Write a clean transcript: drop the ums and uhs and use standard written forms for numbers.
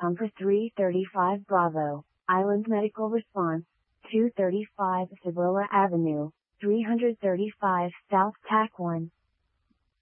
Pumper 335 Bravo, Island Medical Response, 235 Cibola Avenue, 335 South Tack 1.